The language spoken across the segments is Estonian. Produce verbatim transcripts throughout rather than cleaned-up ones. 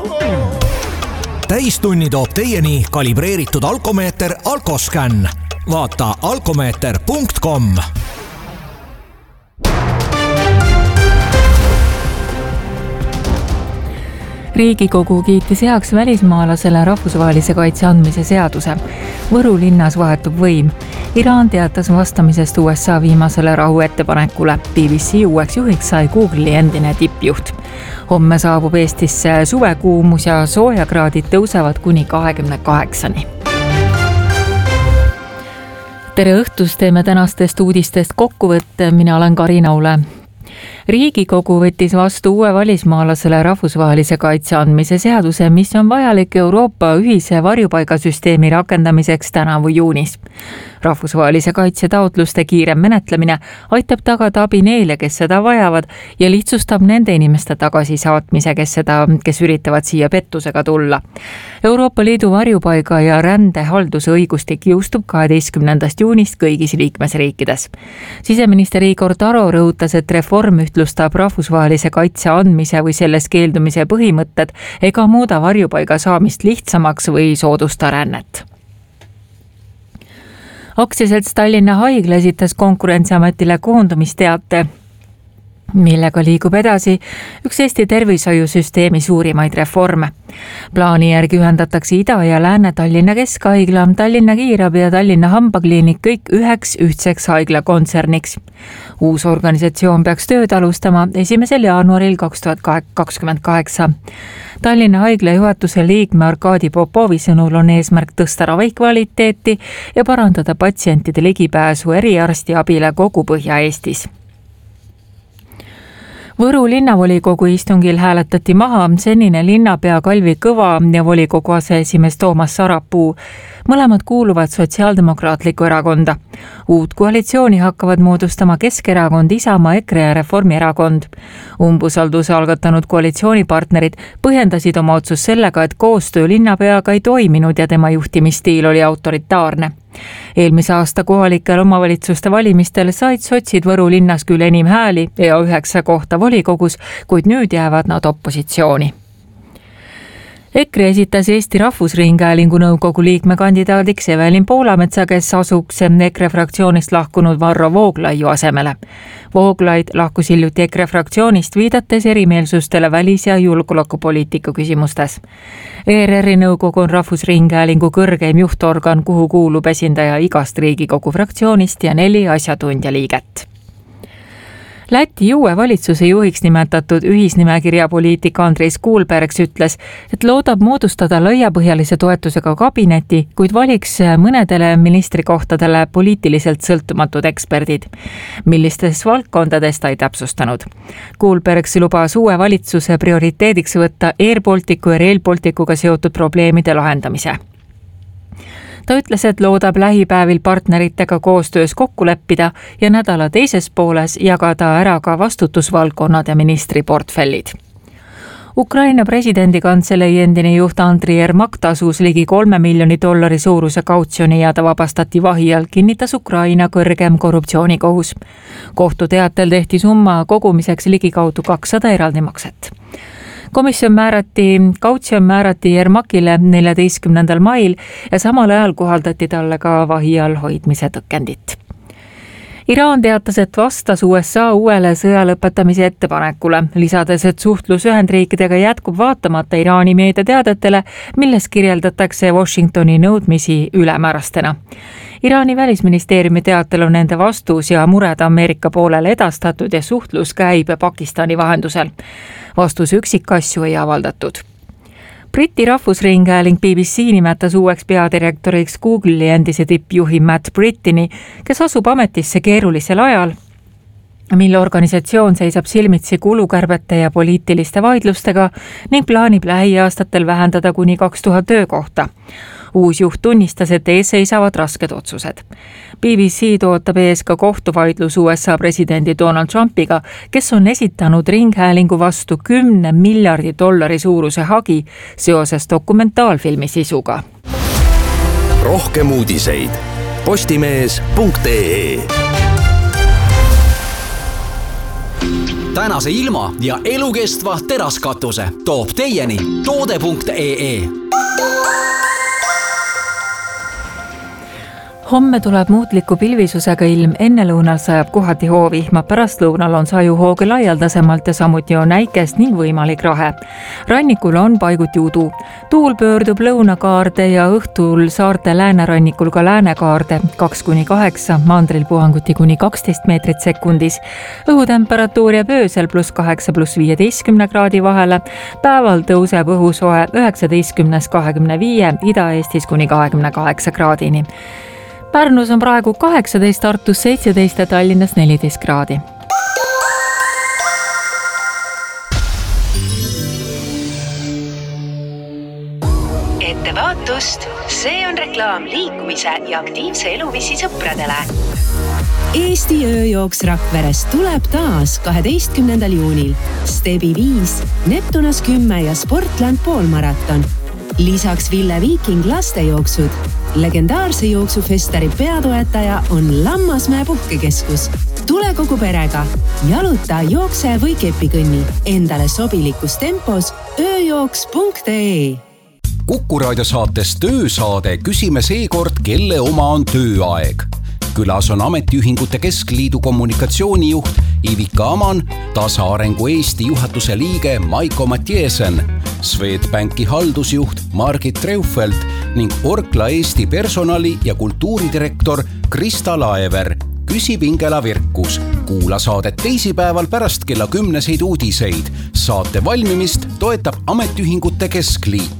Täistunni toob teieni kalibreeritud alkomeeter Alkoscan. Vaata alkomeeter punkt com. Riigikogu kiitis heaks välismaalasele rahvusvahelise kaitse andmise seaduse. Võru linnas vahetub võim. Iraan teatas vastamisest U S A viimasele rahu ettepanekule. B B C uueks juhiks sai Google'i endine tippjuht. Homme saabub Eestisse suvekuumus ja soojakraadid tõusevad kuni kahekümne kaheksani. Tere õhtust, teeme tänastest uudistest kokkuvõtte. Mina olen Karina Ule. Riigikogu võttis vastu uue välismaalasele rahvusvahelise kaitse andmise seaduse, mis on vajalik Euroopa ühise varjupaigasüsteemi rakendamiseks tänavu juunis. Rahvusvahelise kaitse taotluste kiirem menetlemine aitab tagada abi neile, kes seda vajavad ja lihtsustab nende inimeste tagasisaatmise, kes, seda, kes üritavad siia pettusega tulla. Euroopa Liidu varjupaiga ja rändehalduse õigustik jõustub kaheteistkümnendast juunist kõigis liikmesriikides. Siseminister Igor Taro rõhutas, et reform ühtlustab rahvusvahelise kaitse andmise või selles keeldumise põhimõtted ega muuda varjupaiga saamist lihtsamaks või soodusta rännet. Aktsiaselts Tallinna Haigla esitas Konkurentsiametile koondumisteate, millega liigub edasi üks Eesti tervishoiusüsteemi suurimaid reforme. Plaani järgi ühendatakse Ida- ja Lääne-Tallinna Keskhaigla, Tallinna Kiirabi ja Tallinna Hambakliinik kõik üheks ühtseks haiglakontserniks. Uus organisatsioon peaks tööd alustama esimesel jaanuaril kaks tuhat kakskümmend kaheksa. Tallinna Haigla juhatuse liikme Arkadi Popovi sõnul on eesmärk tõsta ravikvaliteeti ja parandada patsientide ligipääsu eriarstiabile kogu Põhja-Eestis. Võru linnavolikogu istungil hääletati maha senine linnapea Kalvi Kõva ja volikogu aseesimees Toomas Sarapuu. Mõlemad kuuluvad Sotsiaaldemokraatlikku erakonda. Uut koalitsiooni hakkavad moodustama Keskerakond, Isamaa, EKRE ja Reformierakond. Umbusalduse algatanud koalitsioonipartnerid põhjendasid oma otsus sellega, et koostöö linnapeaga ei toiminud ja tema juhtimisstiil oli autoritaarne. Eelmise aasta kohalikel omavalitsuste valimistel said sotsid Võru linnas küll enim hääli ja üheksa kohta volikogus, kuid nüüd jäävad nad opositsiooni. EKRE esitas Eesti Rahvusringhäälingu nõukogu liikme kandidaadiks Evelin Poolametsa, kes asuks EKRE fraktsioonist lahkunud Varro Vooglaiu asemele. Vooglaid lahkus hiljuti EKRE fraktsioonist, viidates erimeelsustele välis- ja julgeolekupoliitika küsimustes. E R R-i nõukogu on Rahvusringhäälingu kõrgeim juhtorgan, kuhu kuulub esindaja igast Riigikogu fraktsioonist ja neli asjatundja liiget. Läti uue valitsuse juhiks nimetatud ühisnimekirja poliitik Andris Kuulbergs ütles, et loodab moodustada laiapõhjalise toetusega kabineti, kuid valiks mõnedele ministrikohtadele poliitiliselt sõltumatud eksperdid. Millistes valdkondades ta ei täpsustanud. Kuulbergs lubas uue valitsuse prioriteediks võtta Air Balticu ja Rail Balticuga seotud probleemide lahendamise. Ta ütles, et loodab lähipäevil partneritega koostöös kokku leppida ja nädala teises pooles jagada ära ka vastutusvaldkonnad ja ministriportfellid. Ukraina presidendi kantselei endine juht Andriy Yermak tasus ligi kolme miljoni dollari suuruse kautsjoni ja ta vabastati vahi all, kinnitas Ukraina kõrgem korruptsioonikohus. Kohtuteatel tehti summa kogumiseks ligikaudu kakssada eraldi makset. Komisjon määrati, kautsjon määrati Yermakile neljateistkümnendal mail ja samal ajal kohaldati talle ka vahi all hoidmise tõkendit. Iraan teatas, et vastas U S A uuele sõja lõpetamise ettepanekule, lisades, et suhtlus Ühendriikidega jätkub vaatamata Iraani meediateadetele, milles kirjeldatakse Washingtoni nõudmisi ülemäärastena. Iraani välisministeeriumi teatel on nende vastus ja mured Ameerika poolele edastatud ja suhtlus käib Pakistani vahendusel. Vastus üksikasju ei avaldatud. Briti Rahvusringhääling B B C nimetas uueks peadirektoriks Google'i endise tippjuhi Matt Brittini, kes asub ametisse keerulisel ajal, mille organisatsioon seisab silmitsi kulukärbete ja poliitiliste vaidlustega ning plaanib lähiaastatel vähendada kuni kaks tuhat töökohta. Uus juht tunnistas, et ees seisavad rasked otsused. B B C tootab ees ka kohtuvaidlus U S A presidendi Donald Trumpiga, kes on esitanud ringhäälingu vastu kümne miljardi dollari suuruse hagi seoses dokumentaalfilmi sisuga. Rohkem uudiseid postimees punkt ee. tänase ilma ja elukestva teraskatuse toob teieni toode punkt ee. Homme tuleb muutliku pilvisusega ilm, enne lõunal sajab kohati hoovihma, pärast lõunal on sajuhooge laialdasemalt ja samuti on äikest ning võimalik rahe. Rannikul on paiguti udu. Tuul pöördub lõunakaarde ja õhtul saarte läänerannikul ka läänekaarde kaks kuni kaheksa, maandril puhanguti kuni kaksteist meetrit sekundis. Õhutemperatuur jääb öösel pluss kaheksa pluss viieteistkümne kraadi vahele. Päeval tõuseb õhusoe üheksateistkümnest kahekümne viie, Ida-Eestis kuni kahekümne kaheksa kraadini. Pärnus on praegu kaheksateist, Tartus seitseteist ja Tallinnas neliteist kraadi. Ettevaatust, see on reklaam liikumise ja aktiivse eluviisi sõpradele. Eesti ööjooks Rakveres tuleb taas kaheteistkümnendal juunil. Stebi viis, Neptunas kümme ja Sportland poolmaraton. Lisaks Ville Viiking lastejooksud. Legendaarse jooksufestari peatoetaja on Lammasmäe puhkekeskus. Tule kogu perega. Jaluta, jookse või kepikõnni. Endale sobilikus tempos ööjooks punkt ee. Kuku raadiosaates Töösaade küsime seekord, kelle oma on tööaeg. Külas on Ametiühingute Keskliidu kommunikatsioonijuht Ivika Aman, Tasaarengu Eesti juhatuse liige Maiko Mattiesen, Swedbanki haldusjuht Margit Treufeld ning Orkla Eesti personali- ja kultuuridirektor Krista Laever. Küsib Ingela Virkus. Kuula saadet teisipäeval pärast kella kümneseid uudiseid. Saate valmimist toetab Ametiühingute Keskliit.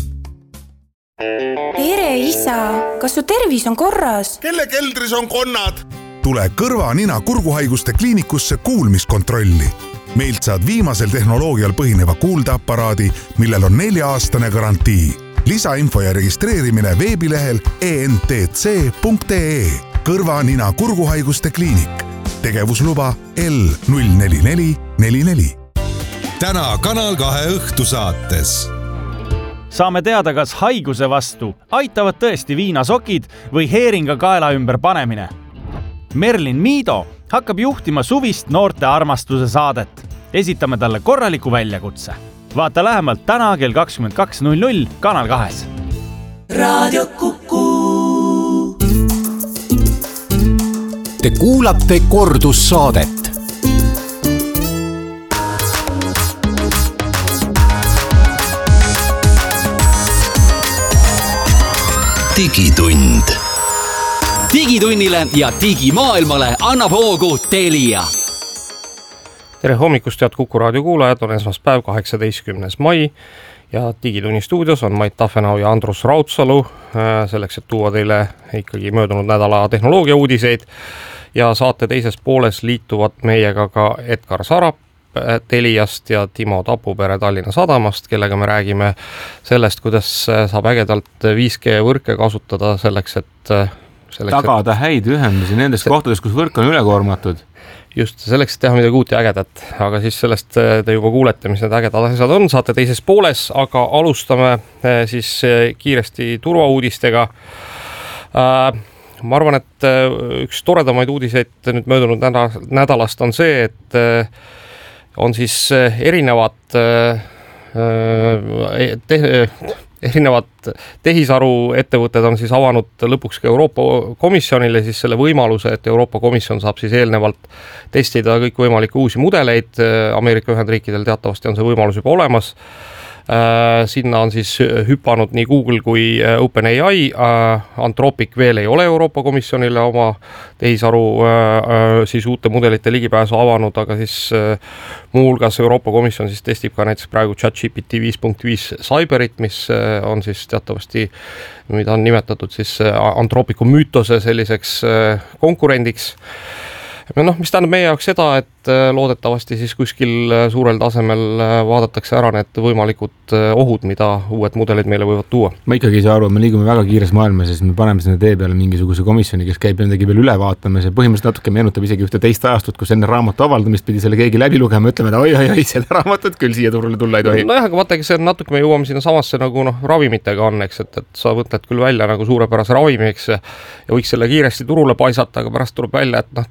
Tere isa, kas su tervis on korras? Kelle keldris on konnad? Tule kõrva, nina, kurguhaiguste kliinikusse kuulmiskontrolli. Meilt saad viimasel tehnoloogial põhineva kuuldeaparaadi, millel on nelja-aastane garantii. Lisainfo ja registreerimine veebilehel e n t c punkt ee. Kõrva, nina, kurguhaiguste kliinik. Tegevusluba L null neli neli neli neli. Täna Kanal kahe õhtusaates. Saame teada, kas haiguse vastu aitavad tõesti viinasokid või heeringa kaela ümber panemine. Merlin Miido hakkab juhtima suvist noorte armastuse saadet. Esitame talle korraliku väljakutse. Vaata lähemalt täna kell kakskümmend kaks null null Kanal kahes. Raadio Kuku. Te kuulate kordussaadet. Digitund. Digitunnile ja digimaailmale annab hoogu Telia. Tere hommikust, head Kuku raadio kuulajad, on esmaspäev kaheksateistkümnes mai ja Digitunni stuudios on Mait Tafenau ja Andrus Raudsalu selleks, et tuua teile ikkagi möödunud nädala tehnoloogia uudiseid ja saate teises pooles liituvad meiega ka Edgar Sarap Teliast ja Timo Tapupere Tallinna Sadamast, kellega me räägime sellest, kuidas saab ägedalt viis G võrke kasutada selleks, et selleks, tagada et... häid ühendusi nendes see... kohtades, kus võrk on ülekoormatud. Just selleks, et teha midagi uut ja ägedat, aga siis sellest te juba kuulete, mis need ägedad asjad on, saate teises pooles, aga alustame siis kiiresti turvauudistega. Ma arvan, et üks toredamaid uudiseid nüüd möödunud nädalast on see, et on siis erinevad te, erinevad tehisaru ettevõtted on siis avanud lõpuks ka Euroopa Komisjonile siis selle võimaluse, et Euroopa Komisjon saab siis eelnevalt testida kõik võimalikke uusi mudeleid. Ameerika Ühendriikidel teatavasti on see võimalus juba olemas. Sinna on siis hüpanud nii Google kui OpenAI. Anthropic veel ei ole Euroopa Komisjonile oma tehisaru siis uute mudelite ligipääsu avanud, aga siis muuhulgas Euroopa Komisjon siis testib ka näiteks praegu ChatGPT viis punkt viis Cyberit, mis on siis teatavasti, mida on nimetatud siis Anthropicu müütose selliseks konkurendiks. No, mis tähendab meie jaoks seda, et loodetavasti siis kuskil suurel tasemel vaadatakse ära need võimalikud ohud, mida uued mudelid meile võivad tuua. Ma ikkagi ei saa aru, me liigume väga kiires maailmas, sest me paneme sinna tee peale mingisuguse komisjoni, kes käib midagi veel üle vaatamas ja põhimõtteliselt natuke meenutab isegi ühte teist ajastut, kus enne raamatu avaldamist pidi selle keegi läbi lugema, ütleme, et oi, oi, oi, selle raamatut küll siia turule tulla ei tohi. No jah, aga vaatagi, see on natuke, me jõuame sinna samasse nagu noh, ravimitega on, eks, et, et sa võtled küll välja nagu suurepärase ravimi, eks, ja võiks selle kiiresti turule paisata, aga pärast tuleb välja, et noh, ta küll ravi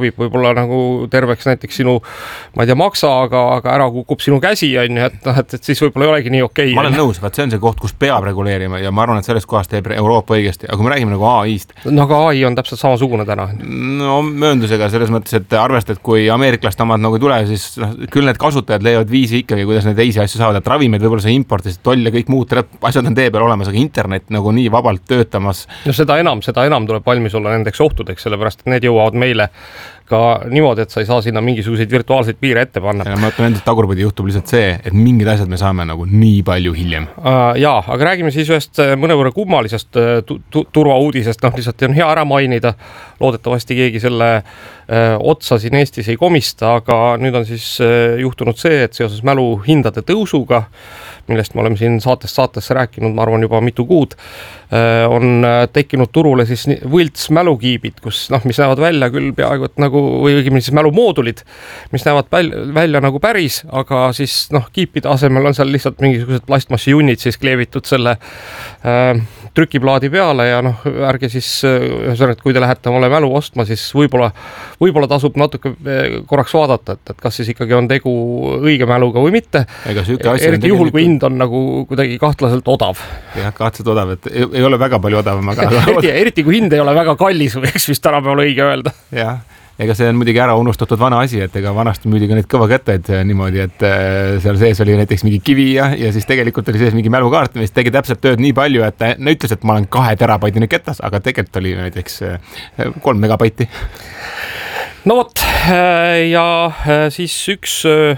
ravib võib-olla nagu terveks näiteks sinu, ma ei tea, maksa, aga, aga ära kukub sinu käsi, on ju, et, noh, et, et siis võib-olla ei olegi nii okei. Ma olen nõus, vaat see on see koht, kus peab reguleerima ja ma arvan, et selles kohas teeb Euroopa õigesti, aga kui me räägime nagu A I-st. No aga A I on täpselt samasugune täna. No mööndusega selles mõttes, et arvestad, kui ameeriklaste omad nagu tule, siis noh, küll need kasutajad leiavad viisi ikkagi, kuidas need teisi asju saavad, et ravimeid võib-olla see importis, toll ja kõik muud asjad on tee peal olemas, aga internet nagu nii vabalt töötamas. No seda enam, seda enam tuleb valmis olla nendeks ohtudeks, sellepärast et need jõuavad meile ka niimoodi, et sa ei saa sinna mingisuguseid virtuaalseid piire ette panna. Ja ma ütlen endast tagurpidi juhtub lihtsalt see, et mingid asjad me saame nagu nii palju hiljem. Jaa, aga räägime siis ühest mõnevõrra kummalisest tu- tu- turvauudisest, noh lihtsalt on hea ära mainida, loodetavasti keegi selle öö, otsa siin Eestis ei komista, aga nüüd on siis öö, juhtunud see, et seoses mälu hindade tõusuga, millest me oleme siin saatest saatesse rääkinud, ma arvan juba mitu kuud, on tekkinud turule siis võlts mälukiibid, kus noh, mis näevad välja küll peaaegu et nagu, või õigemini siis mälumoodulid, mis näevad välja, välja nagu päris, aga siis noh, kiipide asemel on seal lihtsalt mingisugused plastmassijunnid siis kleevitud selle äh, trükiplaadi peale ja noh, ärge siis, ühesõnaga, kui te lähete omale mälu ostma, siis võib-olla, võib-olla tasub natuke korraks vaadata, et, et kas siis ikkagi on tegu õige mäluga või mitte. Eriti juhul, kui hind on nagu kuidagi kahtlaselt odav. Jah, kahtlaselt odav, et ei, ei ole väga palju odavam, aga eriti, eriti kui hind ei ole väga kallis, võiks vist tänapäeval õige öelda. Jah, ega see on muidugi ära unustatud vana asi, et ega vanasti müüdi ka neid kõvakätteid niimoodi, et seal sees oli näiteks mingi kivi ja, ja siis tegelikult oli sees mingi mälukaart, mis tegi täpselt tööd nii palju, et ta ütles, et ma olen kahe terabaitine ketas, aga tegelikult oli näiteks kolm megabaiti. No vot, ja siis üks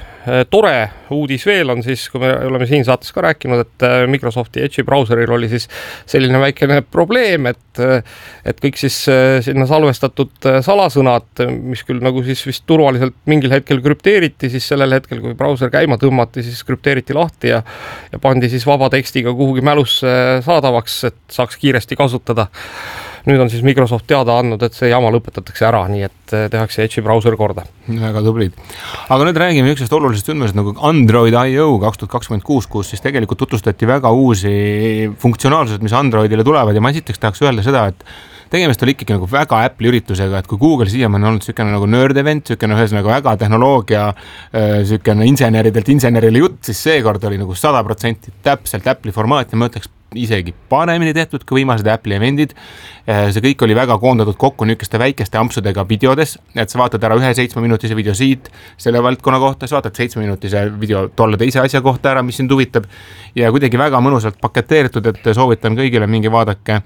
tore uudis veel on siis, kui me oleme siin saates ka rääkinud, et Microsofti Edge'i brauseril oli siis selline väikene probleem, et, et kõik siis sinna salvestatud salasõnad, mis küll nagu siis vist turvaliselt mingil hetkel krüpteeriti, siis sellel hetkel, kui brauser käima tõmmati, siis krüpteeriti lahti ja, ja pandi siis vaba tekstiga kuhugi mälusse saadavaks, et saaks kiiresti kasutada. Nüüd on siis Microsoft teada andnud, et see jama lõpetatakse ära, nii et tehakse Edge'i brauser korda. Väga tublid. Aga nüüd räägime üksest olulisest sündmusest nagu Android I O kaks tuhat kakskümmend kuus, kus siis tegelikult tutvustati väga uusi funktsionaalsused, mis Androidile tulevad ja ma esiteks tahaks öelda seda, et tegemist oli ikkagi nagu väga Apple üritusega, et kui Google siiamaani on olnud sükene nagu nerd event, sükene ühesõnaga väga tehnoloogia, sükene inseneridelt insenerile jutt, siis seekord oli nagu sada protsenti täpselt Apple'i formaat ja ma ütleks isegi paremini tehtud kui viimased Apple'i eventid. See kõik oli väga koondatud kokku niisuguste väikeste ampsudega videodes, et sa vaatad ära ühe seitsme minutise video siit selle valdkonna kohta, sa vaatad seitsme minutise video tolle teise asja kohta ära, mis sind huvitab ja kuidagi väga mõnusalt paketeeritud, et soovitan kõigile mingi vaadake,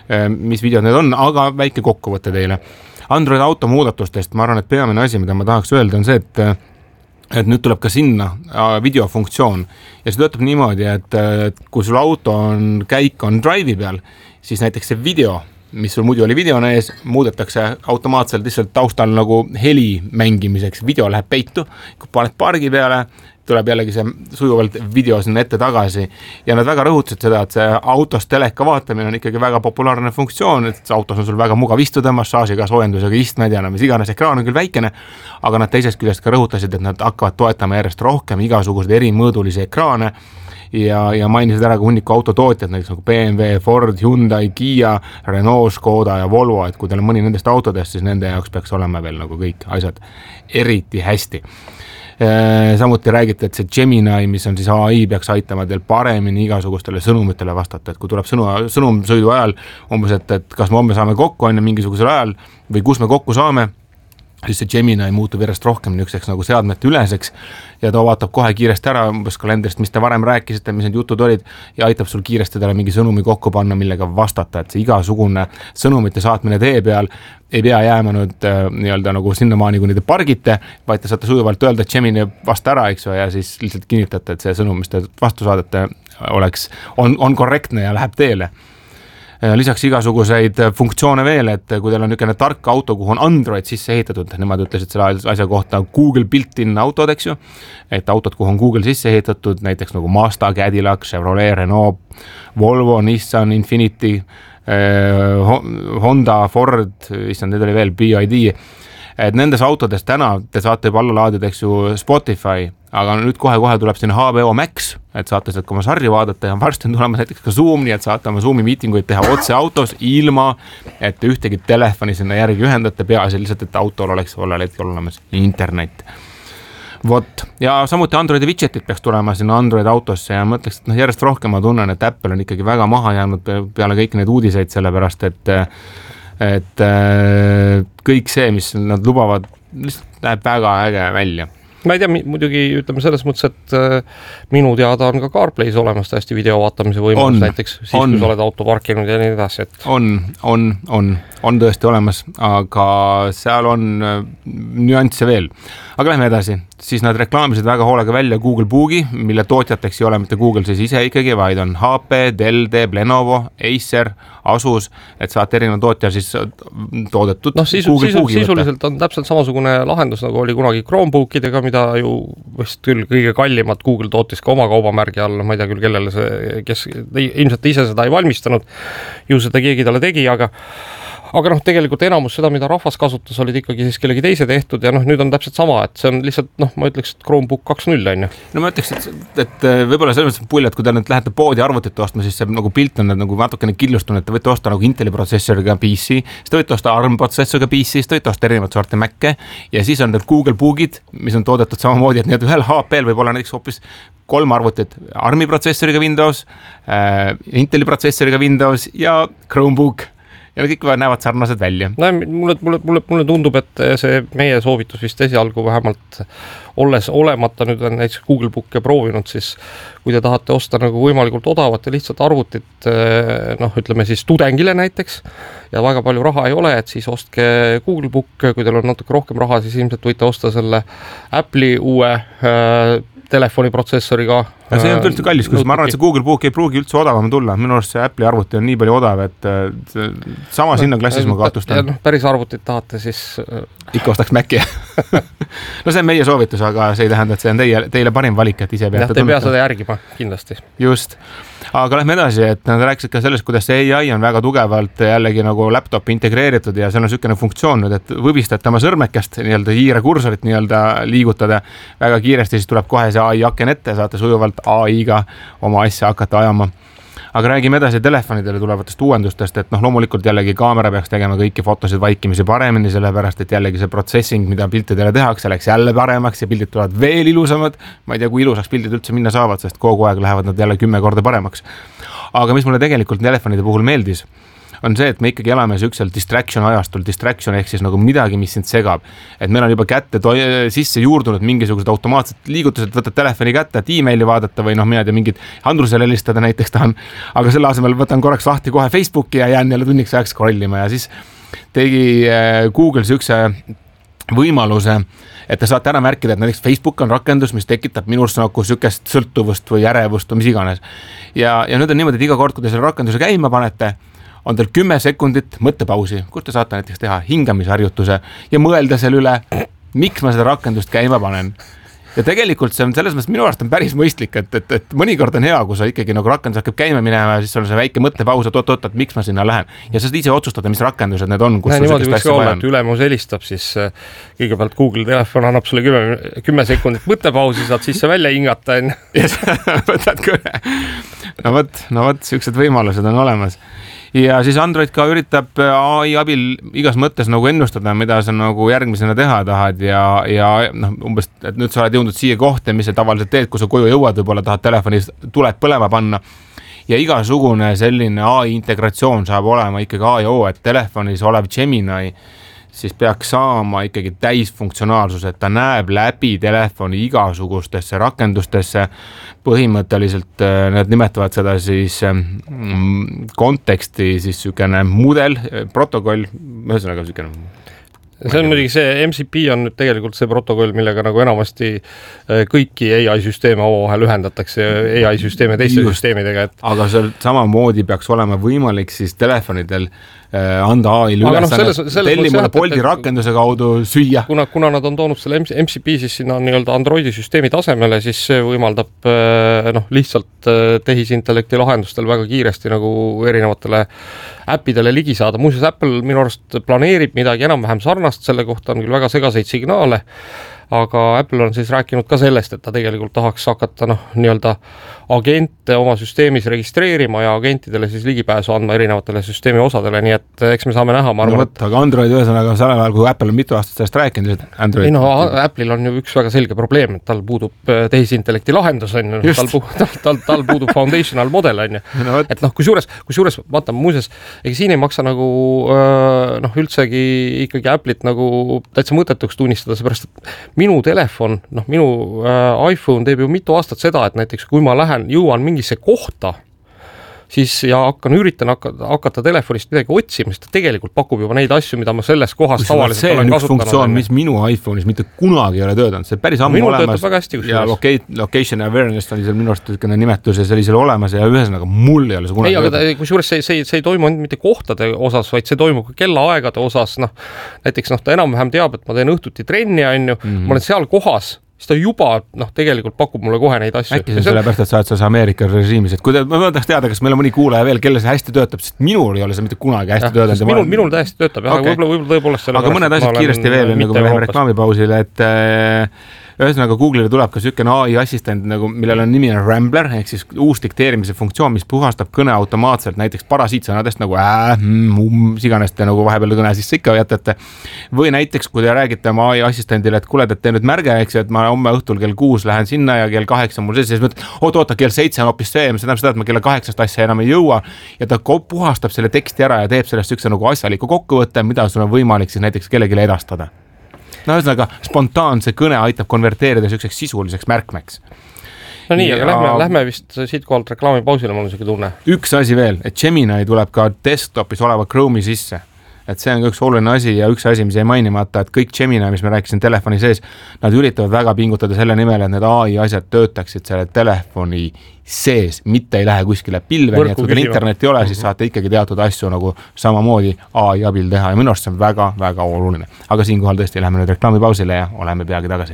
mis videod need on, aga väike kokkuvõte teile. Android Auto muudatustest, ma arvan, et peamine asi, mida ma tahaks öelda, on see, et et nüüd tuleb ka sinna videofunktsioon ja see töötab niimoodi, et kui sul auto on käik on drive'i peal, siis näiteks see video, mis sul muidu oli videona ees, muudetakse automaatselt lihtsalt taustal nagu heli mängimiseks, video läheb peitu, kui paned pargi peale, tuleb jällegi see sujuvalt video sinna ette tagasi ja nad väga rõhutasid seda, et see autos teleka vaatamine on ikkagi väga populaarne funktsioon, et autos on sul väga mugav istuda, massaažiga, soojendusega istmed ja mis iganes, ekraan on küll väikene, aga nad teisest küljest ka rõhutasid, et nad hakkavad toetama järjest rohkem igasuguseid erimõõdulisi ekraane ja, ja mainisid ära ka hunniku autotootjad, näiteks nagu B M W, Ford, Hyundai, Kia, Renault, Škoda ja Volvo, et kui teil on mõni nendest autodest, siis nende jaoks peaks olema veel nagu kõik asjad eriti hästi. Samuti räägite, et see Gemini, mis on siis A I, peaks aitama teil paremini igasugustele sõnumitele vastata, et kui tuleb sõnu, sõnumsõidu ajal umbes, et, et kas me homme saame kokku enne mingisugusel ajal või kus me kokku saame, siis see Gemini muutub järjest rohkem niisuguseks nagu seadmete üleseks ja ta vaatab kohe kiiresti ära umbes kalendrist, mis te varem rääkisite, mis need jutud olid ja aitab sul kiiresti talle mingi sõnumi kokku panna, millega vastata, et see igasugune sõnumite saatmine tee peal ei pea jääma nüüd äh, nii-öelda nagu sinnamaani, kuni te pargite, vaid te saate sujuvalt öelda, et Gemini vasta ära, eks ju, ja siis lihtsalt kinnitate, et see sõnum, mis te vastu saadate, oleks, on, on korrektne ja läheb teele. Lisaks igasuguseid funktsioone veel, et kui teil on niisugune tark auto, kuhu on Android sisse ehitatud, nemad ütlesid selle asja kohta Google built-in autod, eks ju, et autod, kuhu on Google sisse ehitatud, näiteks nagu Mazda, Cadillac, Chevrolet, Renault, Volvo, Nissan, Infiniti, Honda, Ford, issand, need oli veel B Y D, et nendes autodes täna te saate juba alla laadida, eks ju, Spotify, aga nüüd kohe-kohe tuleb siin H B O Max, et saate sealt oma sarja vaadata ja varsti on tulemas näiteks ka Zoom, nii et saate oma Zoomi miitinguid teha otse autos, ilma et te ühtegi telefoni sinna järgi ühendate, peaasi lihtsalt, et autol oleks ollel hetkel olemas internet. Vot, ja samuti Androidi widgetid peaks tulema sinna Android autosse ja mõtleks, et noh, järjest rohkem ma tunnen, et Apple on ikkagi väga maha jäänud peale kõik need uudiseid, sellepärast et, et kõik see, mis nad lubavad, lihtsalt näeb väga äge välja. Ma ei tea, muidugi ütleme selles mõttes, et minu teada on ka CarPlay's olemas täiesti video vaatamise võimalus on, näiteks siis, on, kui sa oled auto parkinud ja nii edasi. Et... On, on, on, on tõesti olemas, aga seal on nüansse veel. Aga lähme edasi, siis nad reklaamisid väga hoolega välja Google Boogi, mille tootjateks ei ole mitte Google siis ise ikkagi, vaid on H P, Dell, Lenovo, Acer, Asus, et saate erinev tootja siis toodetud no, sisu, Google sisu, Boogi sisuliselt võtta. On täpselt samasugune lahendus, nagu oli kunagi Chromebookidega, mida ju vist küll kõige kallimat Google tootis ka oma kaubamärgi all, ma ei tea küll, kellele see, kes ilmselt ise seda ei valmistanud, ju seda keegi talle tegi, aga aga noh, tegelikult enamus seda, mida rahvas kasutas, olid ikkagi siis kellegi teise tehtud ja noh, nüüd on täpselt sama, et see on lihtsalt, noh, ma ütleks, et Chromebook kaks null on ju. No ma ütleks, et, et võib-olla selles mõttes pulli, et kui te nüüd lähete poodi arvutit ostma, siis see nagu pilt on nagu natukene killustune, et te võite osta nagu Inteli protsessoriga P C, siis te võite osta ARM protsessoriga P C, siis te võite osta erinevat sorti Mac'e ja siis on need Google Boogid, mis on toodetud samamoodi, et nii, et ühel H P-l võib olla näiteks hoopis kolm arvutit, ARMi protsessoriga Windows, äh, Inteli protsessoriga Windows ja Chromebook. Ja kõik näevad sarnased välja. No, mulle, mulle, mulle, mulle tundub, et see meie soovitus vist esialgu vähemalt olles olemata nüüd on näiteks Google Booke proovinud, siis kui te tahate osta nagu võimalikult odavat ja lihtsalt arvutit, noh, ütleme siis tudengile näiteks ja väga palju raha ei ole, et siis ostke Google Book, kui teil on natuke rohkem raha, siis ilmselt võite osta selle Apple'i uue äh, telefoniprotsessoriga. Ja see on üldse kallis, kus ma arvan, et see Google Book ei pruugi üldse odavam tulla. Minu arust see Apple'i arvuti on nii palju odav, et sama sinna klassis ma kaotustan. Ja noh, päris arvutit tahate, siis... Ikka ostaks Maci. No see on meie soovitus, aga see ei tähenda, et see on teie, teile parim valik, et ise peate tunneta. Ja te pea seda järgima, kindlasti. Just. Aga lähme edasi, et nad rääkisid ka sellest, kuidas see A I on väga tugevalt jällegi nagu laptopi integreeritud ja seal on sükene funktsioon nüüd, et võbistate oma sõrmekest nii-öelda hiire kursorit nii-öelda liigutada väga kiiresti, siis tuleb kohe see A I aken ette, saate sujuvalt A I-ga oma asja hakata ajama. Aga räägime edasi telefonidele tulevatest uuendustest, et noh, loomulikult jällegi kaamera peaks tegema kõiki fotosid vaikimisi paremini, sellepärast, et jällegi see protsessing, mida piltidele tehakse, läks jälle paremaks ja pildid tulevad veel ilusamad. Ma ei tea, kui ilusaks pildid üldse minna saavad, sest kogu aeg lähevad nad jälle kümme korda paremaks. Aga mis mulle tegelikult telefonide puhul meeldis, on see, et me ikkagi elame süksel distraction ajastul, distraction ehk siis nagu midagi, mis sind segab. Et meil on juba kätte to- sisse juurdunud mingisugused automaatsed liigutused, võtad telefoni kätte, et e-maili vaadata või noh, mina tea mingid Andrusele helistada näiteks tahan, aga selle asemel võtan korraks lahti kohe Facebooki ja jään jälle tunniks ajaks scrollima ja siis tegi Google sükse võimaluse, et te saate ära märkida, et näiteks Facebook on rakendus, mis tekitab minust nagu sükest sõltuvust või ärevust või mis iganes. Ja, ja nüüd on niimoodi, et iga kord, kui te selle rakenduse käima panete, on teil kümme sekundit mõttepausi, kus te saate näiteks teha hingamisharjutuse ja mõelda selle üle, miks ma seda rakendust käima panen. Ja tegelikult see on selles mõttes minu arust on päris mõistlik, et, et, et mõnikord on hea, kui sa ikkagi nagu rakendus hakkab käima minema ja siis on see väike mõttepaus, et oot-oot, et miks ma sinna lähen. Ja sa saad ise otsustada, mis rakendused need on, kus sul sellist asja vaja on. Ülemus helistab, siis kõigepealt Google telefon annab sulle kümme, kümme sekundit mõttepausi, saad sisse välja hingata. Ja sa võtad kõne. No võt, no võt, siuksed võimalused on olemas. Ja siis Android ka üritab A I abil igas mõttes nagu ennustada, mida sa nagu järgmisena teha tahad ja, ja noh, umbes, et nüüd sa oled jõudnud siia kohta, mis sa tavaliselt teed, kui sa koju jõuad, võib-olla tahad telefonis tuleb põlema panna ja igasugune selline A I integratsioon saab olema ikkagi A ja O, et telefonis olev Gemini siis peaks saama ikkagi täisfunktsionaalsus, et ta näeb läbi telefoni igasugustesse rakendustesse. Põhimõtteliselt need nimetavad seda siis konteksti siis sükene mudel, protokoll, ühesõnaga sükene. See on muidugi see, M C P on nüüd tegelikult see protokoll, millega nagu enamasti kõiki A I-süsteeme omavahel ühendatakse A I-süsteeme teiste Just. süsteemidega. Et... Aga seal samamoodi peaks olema võimalik siis telefonidel anda A I-l ülesannet, no, telli mulle Bolti rakenduse kaudu süüa. Kuna, kuna nad on toonud selle M C P siis sinna nii-öelda Androidi süsteemi tasemele, siis see võimaldab noh, lihtsalt tehisintellekti lahendustel väga kiiresti nagu erinevatele äppidele ligi saada. Muuseas, Apple minu arust planeerib midagi enam-vähem sarnast, selle kohta on küll väga segaseid signaale, aga Apple on siis rääkinud ka sellest, et ta tegelikult tahaks hakata noh, nii-öelda agente oma süsteemis registreerima ja agentidele siis ligipääsu andma erinevatele süsteemi osadele, nii et eks me saame näha, ma arvan, no, võt, aga Android ühesõnaga sellel ajal, kui Apple on mitu aastat sellest rääkinud, et Android... Ei no, Apple'il on ju üks väga selge probleem, et tal puudub tehisintellekti lahendus, on ju, tal, tal, tal, tal puudub foundational model, on ju. No, et noh, kui suures, kui suures, vaata, muuses, ega siin ei maksa nagu noh, üldsegi ikkagi Apple'it nagu täitsa mõtetuks tunnistada, seepärast, et minu telefon, noh, minu äh, iPhone teeb ju mitu aastat seda, et näiteks kui ma lähen, jõuan mingisse kohta, siis ja hakkan, üritan hakata, hakata telefonist midagi otsima, sest ta tegelikult pakub juba neid asju, mida ma selles kohas tavaliselt olen kasutanud. See funktsioon, mis minu iPhone'is mitte kunagi ei ole töötanud, see päris ammu minu olemas hästi, ja locate, location awareness oli seal minu arust nimetus ja see oli seal olemas ja ühesõnaga mul ei ole see kunagi ei, aga kui suures see, see, see ei toimu ainult mitte kohtade osas, vaid see toimub ka kellaaegade osas, noh, näiteks noh, ta enam-vähem teab, et ma teen õhtuti trenni, on ju, mm-hmm. ma olen seal kohas, siis ta juba, noh, tegelikult pakub mulle kohe neid asju. Äkki see sellepärast, et sa oled selles Ameerika režiimis, et kui te, ma tahaks teada, kas meil on mõni kuulaja veel, kelle see hästi töötab, sest minul ei ole see mitte kunagi hästi ja, töötanud. Minul, minul täiesti töötab, jah, okay. võib-olla, võib-olla tõepoolest selle aga mõned asjad kiiresti veel, nagu me läheme reklaamipausile, et äh, ühesõnaga Google'ile tuleb ka sükene A I assistent, nagu, millel on nimi on Rambler, ehk siis uus dikteerimise funktsioon, mis puhastab kõne automaatselt näiteks parasiitsõnadest nagu äh, mm, siganest te nagu vahepeal kõne sisse ikka jätate. Või näiteks, kui te räägite oma A I assistendile, et kuule, et tee nüüd märge, eks, et ma homme õhtul kell kuus lähen sinna ja kell kaheksa mul sees, siis mõtled, oot, oota, kell seitse on hoopis see, mis tähendab seda, et ma kella kaheksast asja enam ei jõua ja ta puhastab selle teksti ära ja teeb sellest üks nagu asjaliku kokkuvõtte, mida sul on võimalik siis näiteks kellegile edastada. No ühesõnaga, spontaanse kõne aitab konverteerida selliseks sisuliseks märkmeks. No nii, aga ja... lähme, lähme vist siit kohalt reklaamipausile, mul on selline tunne. Üks asi veel, et Gemini tuleb ka desktopis oleva Chrome'i sisse. Et see on üks oluline asi ja üks asi, mis ei mainimata, et kõik Gemini, mis me rääkisin telefoni sees, nad üritavad väga pingutada selle nimel, et need A I asjad töötaksid selle telefoni sees, mitte ei lähe kuskile pilve, nii et kui teil internet ei ole, siis saate ikkagi teatud asju nagu samamoodi A I abil teha ja minu arust see on väga, väga oluline. Aga siinkohal tõesti läheme nüüd reklaamipausile ja oleme peagi tagasi.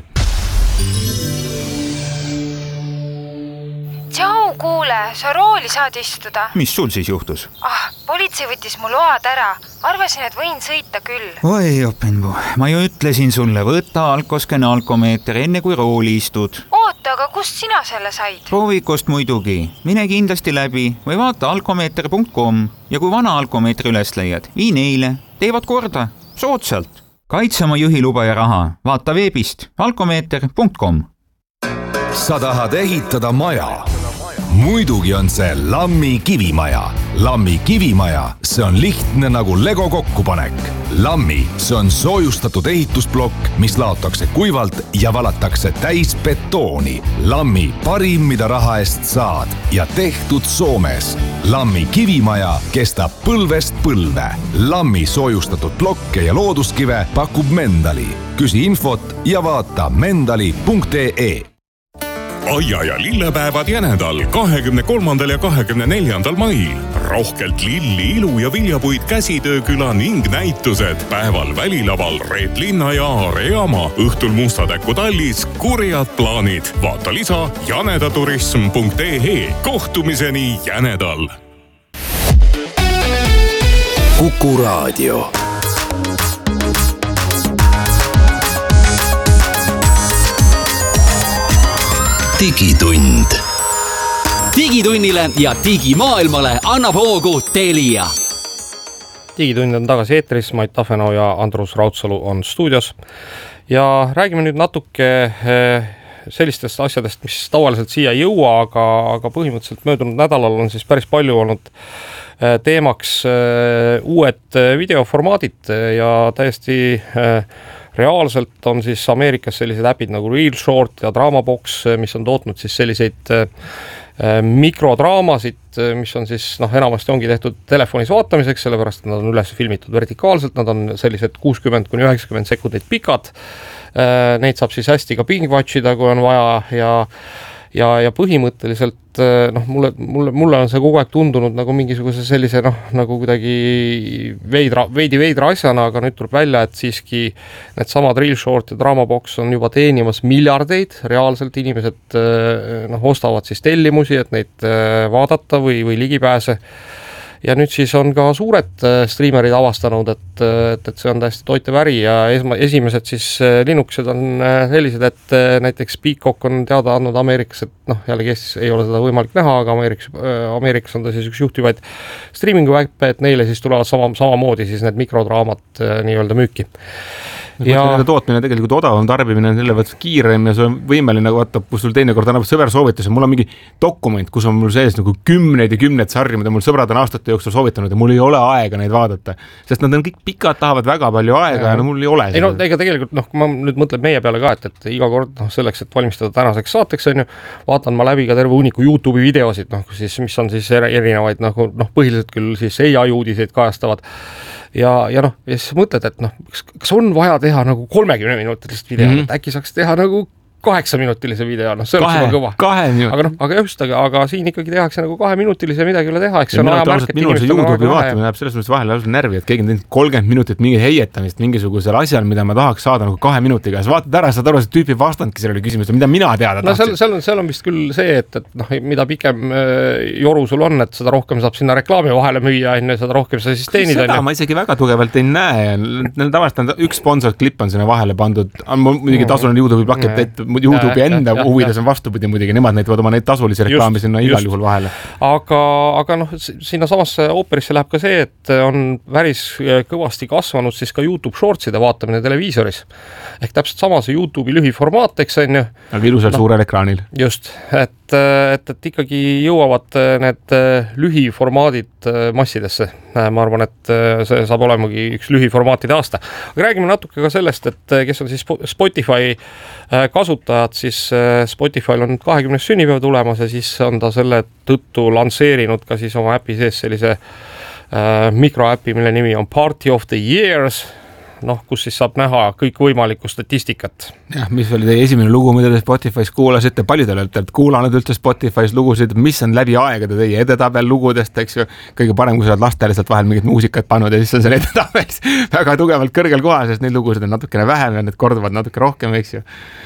Tšau, kuule, sa rooli saad istuda. Mis sul siis juhtus? Ah, politsei võttis mu load ära. Arvasin, et võin sõita küll. Oi, openbu. Ma ju ütlesin sulle, võtta alkoskene alkomeeter enne kui rooli istud. Oota, aga kust sina selle said? Proovikost muidugi. Mine kindlasti läbi või vaata alkomeeter punkt com ja kui vana alkomeetri üles leiad, vii neile. Teevad korda. Soodsalt. Kaitse oma juhiluba ja raha. Vaata veebist alkomeeter punkt com. Sa tahad ehitada maja? Muidugi on see Lammi kivimaja. Lammi kivimaja, see on lihtne nagu Lego kokkupanek. Lammi, see on soojustatud ehitusblokk, mis laotakse kuivalt ja valatakse täis betooni. Lammi parim, mida raha eest saad ja tehtud Soomes. Lammi kivimaja kestab põlvest põlve. Lammi soojustatud blokke ja looduskive pakub Mendali. Küsi infot ja vaata mendali punkt ee. Aia ja lillepäevad Jänedal kahekümne kolmandal ja kahekümne neljandal mail. Rohkelt lilli, ilu ja viljapuid käsitööküla ning näitused. Päeval välilaval Reet Linna ja Aare Jaama. Õhtul Mustatäku tallis kurjad plaanid. Vaata lisa janedaturism punkt ee. Kohtumiseni Jänedal. Kuku Raadio. Digitund. Digitunnile ja digimaailmale annab hoogu Telia. Digitund on tagasi eetris, Mait Tafenau ja Andrus Raudsalu on stuudios. Ja räägime nüüd natuke sellistest asjadest, mis tavaliselt siia ei jõua, aga, aga põhimõtteliselt möödunud nädalal on siis päris palju olnud teemaks uued videoformaadid ja täiesti reaalselt on siis Ameerikas sellised äpid nagu Real Short ja Dramabox, mis on tootnud siis selliseid mikrodraamasid, mis on siis noh, enamasti ongi tehtud telefonis vaatamiseks, sellepärast et nad on üles filmitud vertikaalselt, nad on sellised kuuskümmend kuni üheksakümmend sekundit pikad. Neid saab siis hästi ka pingwatchida, kui on vaja ja ja, ja põhimõtteliselt noh, mulle, mulle, mulle on see kogu aeg tundunud nagu mingisuguse sellise noh, nagu kuidagi veidra, veidi veidra asjana, aga nüüd tuleb välja, et siiski need samad Real Short ja Dramabox on juba teenimas miljardeid, reaalselt inimesed noh, ostavad siis tellimusi, et neid vaadata või, või ligipääse. ja nüüd siis on ka suured striimerid avastanud, et, et, et see on täiesti toitev äri ja esma, esimesed siis Linuxid on sellised, et näiteks Peacock on teada andnud Ameerikas, et noh, jällegi Eestis ei ole seda võimalik näha, aga Ameerikas, Ameerikas on ta siis üks juhtivaid streamingu äppe, et neile siis tulevad sama, samamoodi siis need mikrodraamat nii-öelda müüki. Ja nende tootmine tegelikult odavam tarbimine on selle võttes kiirem ja see on võimeline, nagu vaata, kus sul teinekord annab sõber soovituse, mul on mingi dokument, kus on mul sees nagu kümneid ja kümneid sarju, mida mul sõbrad on aastate jooksul soovitanud ja mul ei ole aega neid vaadata, sest nad on kõik pikad, tahavad väga palju aega ja, ja no mul ei ole. Ei no ega tegelikult, noh, kui ma nüüd mõtlen meie peale ka, et, et iga kord noh, selleks, et valmistada tänaseks saateks, on ju, vaatan ma läbi ka terve uniku YouTube'i videosid, noh, siis, mis on siis erinevaid, nagu, noh, põhiliselt küll siis A I uudiseid kajastavad. Ja, ja noh, ja siis mõtled, et noh, kas on vaja teha nagu kolmekümne minutilist video, mm-hmm. et äkki saaks teha nagu kaheksa minutilise video, noh, see oleks juba kõva. Kahe minut. Aga noh, aga just, aga, aga siin ikkagi tehakse nagu kahe minutilise midagi üle teha, eks see on aja märk, et minul see YouTube'i vaatamine läheb selles mõttes vahele lausa närvi, et keegi on teinud kolmkümmend minutit mingi heietamist mingisugusel asjal, mida ma tahaks saada nagu kahe minutiga. Sa vaatad ära, saad aru, see tüüpi vastandki sellele küsimusele, mida mina teada no, tahtsin. No seal, seal on vist küll see, et, et noh, mida pikem joru sul on, et seda rohkem saab sinna reklaami vahele müüa, enne seda rohkem sa siis teenid. Seda ma isegi väga tugevalt ei näe. Tavaliselt üks sponsor klipp on sinna vahele pandud. Muidugi tasuline YouTube'i pakett, et YouTube'i enda huvides on vastupidi muidugi, nemad näitavad oma neid tasulisi reklaami sinna igal juhul vahele. Aga, aga noh, sinna samasse ooperisse läheb ka see, et on päris kõvasti kasvanud siis ka YouTube Shortside vaatamine televiisoris. Ehk täpselt sama see YouTube'i lühiformaat, eks on ju. Aga ilusal no, suurel ekraanil. Just, et, et, et ikkagi jõuavad need lühiformaadid massidesse. Ma arvan, et see saab olemagi üks lühiformaatide aasta. Aga räägime natuke ka sellest, et kes on siis Spotify kasutajad, siis Spotify'l on kahekümnes sünnipäev tulemas ja siis on ta selle tõttu lansseerinud ka siis oma äpi sees sellise äh, mikroäpi, mille nimi on Party of the Years, noh, kus siis saab näha kõik võimalikku statistikat. Jah, mis oli teie esimene lugu, mida te Spotify's kuulasite, palju te olete kuulanud üldse Spotify's lugusid, mis on läbi aegade teie edetabel lugudest, eks ju, kõige parem, kui sa oled lastele sealt vahel mingit muusikat pannud ja siis on seal edetabelis väga tugevalt kõrgel kohal, sest neid lugusid on natukene vähem ja need korduvad natuke rohkem, eks ju.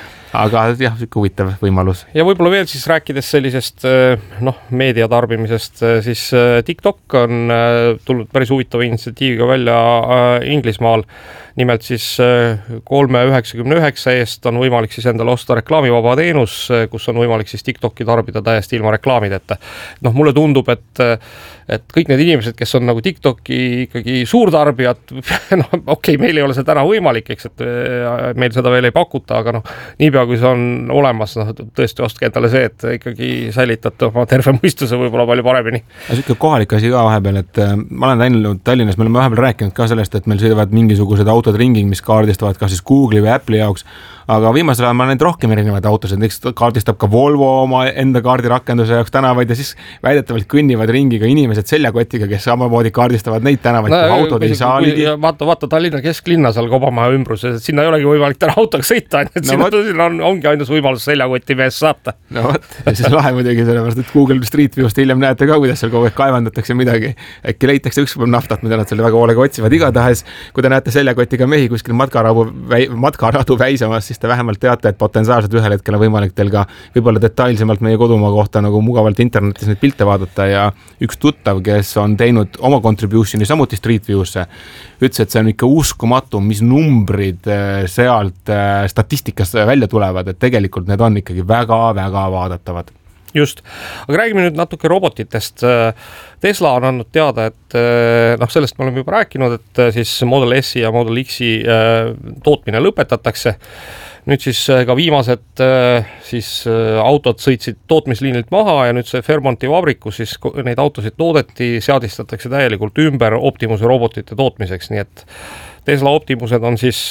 Aga jah, siuke huvitav võimalus. Ja võib-olla veel siis rääkides sellisest noh, meedia tarbimisest, siis TikTok on tulnud päris huvitava initsiatiiviga välja Inglismaal. Nimelt siis kolme üheksakümne üheksa eest on võimalik siis endale osta reklaamivaba teenus, kus on võimalik siis TikToki tarbida täiesti ilma reklaamideta. Noh, mulle tundub, et, et kõik need inimesed, kes on nagu TikToki ikkagi suurtarbijad, noh, okei, okay, meil ei ole see täna võimalik, eks, et meil seda veel ei pakuta, aga noh, niipea kui see on olemas, noh, tõesti ostke endale see, et ikkagi säilitate oma terve mõistuse võib-olla palju paremini. Siuke kohalik asi ka vahepeal, et ma olen läinud Tallinnas, me oleme vahepeal rääkinud ka sellest, et meil sõidavad mingisugused autod ringing, mis kaardistavad ka siis Google'i või Apple'i jaoks, aga viimasel ajal ma olen rohkem erinevaid autosid, näiteks kaardistab ka Volvo oma enda kaardirakenduse jaoks tänavaid ja siis väidetavalt kõnnivad ringiga inimesed seljakotiga, kes samamoodi kaardistavad neid tänavaid, no, kui autod ei saa ligi. Vaata, vaata Tallinna kesklinna seal Kobamäe ümbrus, sinna ei olegi võimalik täna autoga sõita, et no, sinna, sinna on, ongi ainus võimalus seljakoti mees saata. No võt, ja siis lahe muidugi sellepärast, et Google Street View'st hiljem näete ka, kuidas seal kogu aeg kaevandatakse midagi. Äkki leitakse ükskord naftat, mida nad selle väga hoolega otsivad. Igatahes, kui te näete seljakotiga mehi kuskil matkaradu, matkaradu väisamas, siis te vähemalt teate, et potentsiaalselt ühel hetkel on võimalik teil ka võib-olla detailsemalt meie kodumaa kohta nagu mugavalt internetis neid pilte vaadata ja üks tuttav, kes on teinud oma contributioni samuti Street View'sse, ütles, et see on ikka uskumatu, mis numbrid sealt statistikast välja tulevad, et tegelikult need on ikkagi väga-väga vaadatavad. Just, aga räägime nüüd natuke robotitest. Tesla on andnud teada, et noh, sellest me oleme juba rääkinud, et siis Model S ja Model X-i tootmine lõpetatakse. Nüüd siis ka viimased siis autod sõitsid tootmisliinilt maha ja nüüd see Fairmonti vabrikus siis neid autosid toodeti, seadistatakse täielikult ümber Optimuse robotite tootmiseks, nii et Tesla Optimused on siis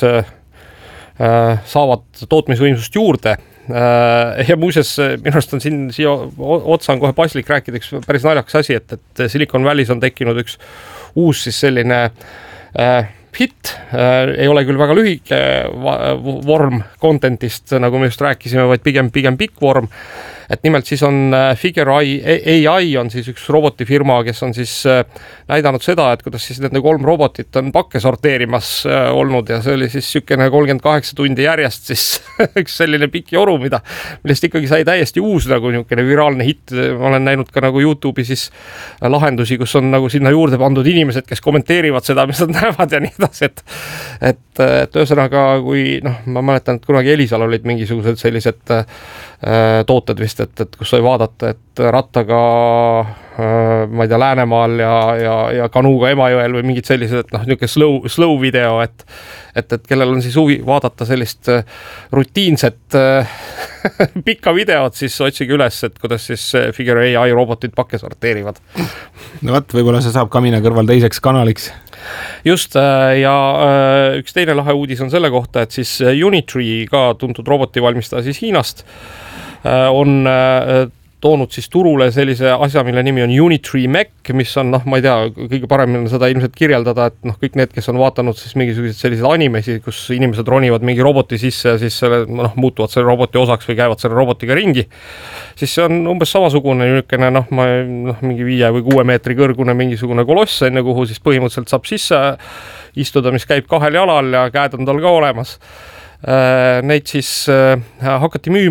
saavad tootmisvõimsust juurde. Ja muuseas, minu arust on siin siia otsa on kohe paslik rääkida üks päris naljakas asi, et, et Silicon Valley's on tekkinud üks uus siis selline äh, hit, äh, ei ole küll väga lühike vorm contentist, nagu me just rääkisime, vaid pigem, pigem pikk vorm. et nimelt siis on Figure A I on siis üks robotifirma, kes on siis näidanud seda, et kuidas siis nende kolm robotit on pakke sorteerimas olnud ja see oli siis sükene kolmkümmend kaheksa tundi järjest siis üks selline pikk joru, mida, millest ikkagi sai täiesti uus nagu niisugune viraalne hitt. Ma olen näinud ka nagu YouTube'i siis lahendusi, kus on nagu sinna juurde pandud inimesed, kes kommenteerivad seda, mis nad näevad ja nii edasi, et et, et ühesõnaga, kui noh, ma mäletan, et kunagi Elisal olid mingisugused sellised äh, tooted vist, et, et kus sai vaadata, et rattaga äh, ma ei tea, Läänemaal ja, ja, ja kanuuga Emajõel või mingid sellised, et noh, niisugune slow, slow video, et et, et kellel on siis huvi vaadata sellist äh, rutiinset äh, pikka videot, siis otsige üles, et kuidas siis Figure A I robotid pakke sorteerivad. No võt, võib-olla see saab Kamina kõrval teiseks kanaliks. Just, ja üks teine lahe uudis on selle kohta, et siis Unitree, ka tuntud robotivalmistaja siis Hiinast, on toonud siis turule sellise asja, mille nimi on Unitree Mech, mis on, noh, ma ei tea, kõige paremini seda ilmselt kirjeldada, et noh, kõik need, kes on vaatanud siis mingisuguseid selliseid animesi, kus inimesed ronivad mingi roboti sisse ja siis selle, noh, muutuvad selle roboti osaks või käivad selle robotiga ringi, siis see on umbes samasugune niisugune, noh, ma, noh, mingi viie või kuue meetri kõrgune mingisugune koloss, enne kuhu siis põhimõtteliselt saab sisse istuda, mis käib kahel jalal ja käed on tal ka olemas. Neid siis hakati müüma